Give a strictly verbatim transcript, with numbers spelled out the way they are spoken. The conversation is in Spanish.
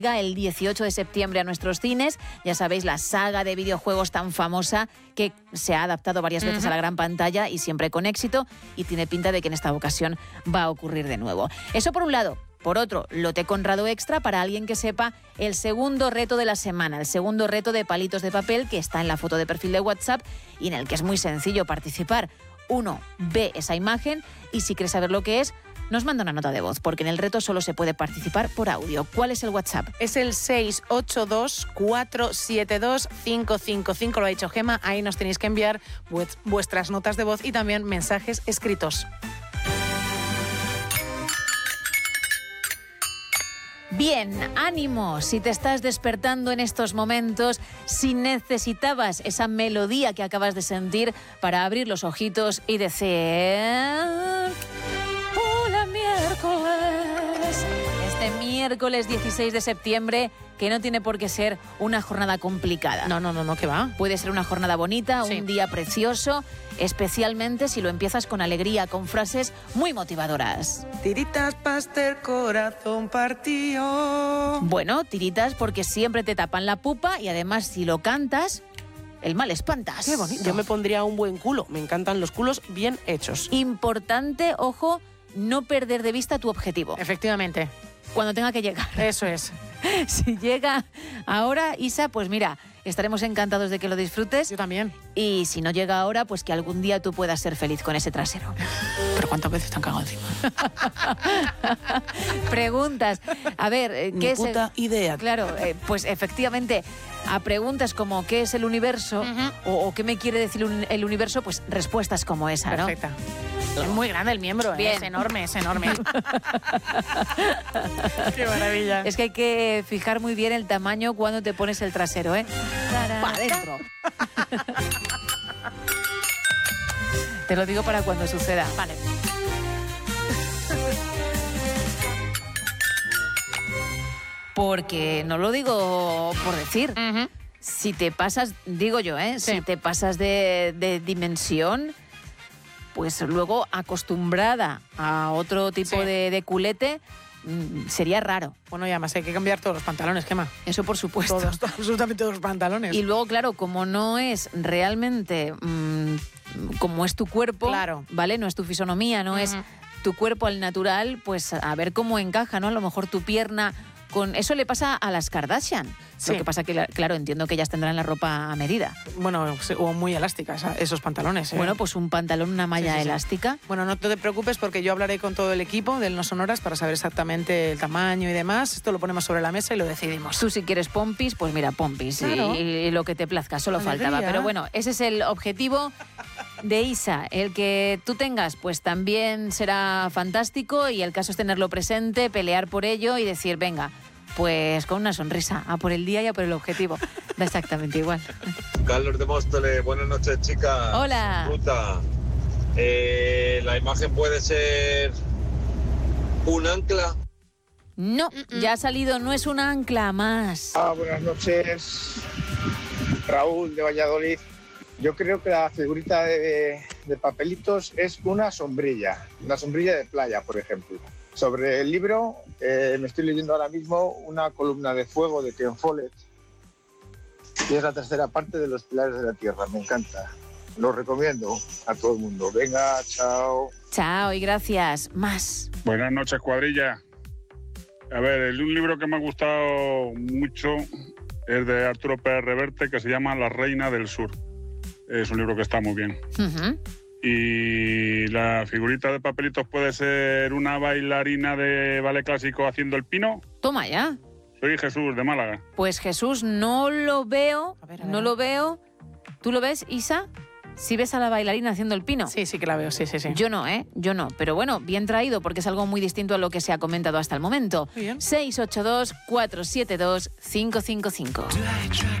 El dieciocho de septiembre a nuestros cines, ya sabéis, la saga de videojuegos tan famosa que se ha adaptado varias veces uh-huh. a la gran pantalla y siempre con éxito, y tiene pinta de que en esta ocasión va a ocurrir de nuevo. Eso por un lado. Por otro, lote Conrado Extra para alguien que sepa el segundo reto de la semana, el segundo reto de palitos de papel que está en la foto de perfil de WhatsApp y en el que es muy sencillo participar. Uno ve esa imagen y si quieres saber lo que es, nos manda una nota de voz, porque en el reto solo se puede participar por audio. ¿Cuál es el WhatsApp? Es el seis ocho dos, cuatro siete dos, cinco cinco cinco, lo ha dicho Gemma. Ahí nos tenéis que enviar vuestras notas de voz y también mensajes escritos. Bien, ánimo, si te estás despertando en estos momentos, si necesitabas esa melodía que acabas de sentir para abrir los ojitos y decir... ¡Hola, miércoles! Este miércoles dieciséis de septiembre, que no tiene por qué ser una jornada complicada. No, no, no, no, que va. Puede ser una jornada bonita, sí. un día precioso, especialmente si lo empiezas con alegría, con frases muy motivadoras. Tiritas pastel, corazón partido. Bueno, tiritas porque siempre te tapan la pupa y además si lo cantas, el mal espantas. Qué bonito. Yo me pondría un buen culo. Me encantan los culos bien hechos. Importante, ojo, no perder de vista tu objetivo. Efectivamente. Cuando tenga que llegar. Eso es. Si llega ahora, Isa, pues mira, estaremos encantados de que lo disfrutes. Yo también. Y si no llega ahora, pues que algún día tú puedas ser feliz con ese trasero. ¿Pero cuántas veces te han cagado encima? Preguntas. A ver, ¿qué Ni es puta el... idea. Claro, eh, pues efectivamente, a preguntas como ¿qué es el universo? Uh-huh. o, o ¿qué me quiere decir un, el universo? Pues respuestas como esa, ¿no? Perfecta. Es muy grande el miembro, ¿eh? Es enorme, es enorme. Qué maravilla. Es que hay que fijar muy bien el tamaño cuando te pones el trasero, ¿eh? Para adentro. Te lo digo para cuando suceda. Vale. Porque no lo digo por decir. Uh-huh. Si te pasas, digo yo, ¿eh? Sí. Si te pasas de, de dimensión, pues luego acostumbrada a otro tipo Sí. de, de culete, mmm, sería raro. Bueno, y además hay que cambiar todos los pantalones, Gemma. Eso por supuesto. Todos, todos, absolutamente todos los pantalones. Y luego, claro, como no es realmente mmm, como es tu cuerpo, Claro. ¿vale? No es tu fisonomía, no uh-huh. es tu cuerpo al natural, pues a ver cómo encaja, ¿no? A lo mejor tu pierna con... Eso le pasa a las Kardashian. Sí. Lo que pasa que, claro, entiendo que ellas tendrán la ropa a medida. Bueno, o muy elásticas esos pantalones. ¿eh? Bueno, pues un pantalón, una malla sí, sí, sí. elástica. Bueno, no te preocupes porque yo hablaré con todo el equipo del No Sonoras para saber exactamente el tamaño y demás. Esto lo ponemos sobre la mesa y lo decidimos. Tú si quieres pompis, pues mira, pompis. Claro. Y, y lo que te plazca, solo Alegría. faltaba. Pero bueno, ese es el objetivo de Isa. El que tú tengas, pues también será fantástico y el caso es tenerlo presente, pelear por ello y decir, venga, pues con una sonrisa, a por el día y a por el objetivo. Da exactamente igual. Carlos de Móstoles, buenas noches, chicas. Hola. Ruta. Eh, ¿La imagen puede ser un ancla? No, Mm-mm. ya ha salido, no es un ancla más. Ah, buenas noches, Raúl de Valladolid. Yo creo que la figurita de, de papelitos es una sombrilla, una sombrilla de playa, por ejemplo. Sobre el libro, eh, me estoy leyendo ahora mismo una columna de fuego de Ken Follett, y es la tercera parte de Los Pilares de la Tierra. Me encanta. Lo recomiendo a todo el mundo. Venga, chao. Chao y gracias. Más. Buenas noches, cuadrilla. A ver, el, un libro que me ha gustado mucho es de Arturo Pérez Reverte, que se llama La Reina del Sur. Es un libro que está muy bien. Uh-huh. Y la figurita de papelitos puede ser una bailarina de ballet clásico haciendo el pino. Toma ya. Soy Jesús, de Málaga. Pues Jesús, no lo veo, a ver, a ver. no lo veo. ¿Tú lo ves, Isa? ¿Sí ves a la bailarina haciendo el pino? Sí, sí que la veo, sí, sí, sí. Yo no, ¿eh? Yo no. Pero bueno, bien traído, porque es algo muy distinto a lo que se ha comentado hasta el momento. Muy bien. seis ocho dos, cuatro siete dos, cinco cinco cinco.